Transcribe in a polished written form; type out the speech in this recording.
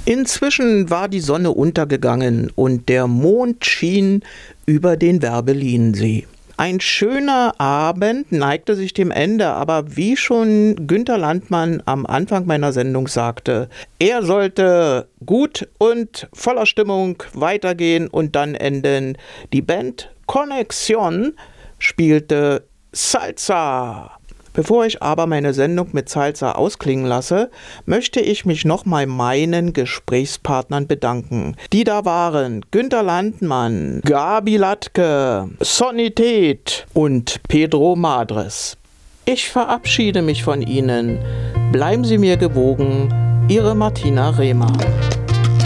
Inzwischen war die Sonne untergegangen und der Mond schien über den Werbelinsee. Ein schöner Abend neigte sich dem Ende, aber wie schon Günter Landmann am Anfang meiner Sendung sagte, er sollte gut und voller Stimmung weitergehen und dann enden. Die Band Conexión spielte Salsa. Bevor ich aber meine Sendung mit Salsa ausklingen lasse, möchte ich mich nochmal meinen Gesprächspartnern bedanken, die da waren: Günter Landmann, Gabi Latke, Sonität und Pedro Madres. Ich verabschiede mich von Ihnen. Bleiben Sie mir gewogen, Ihre Martina Rehmer.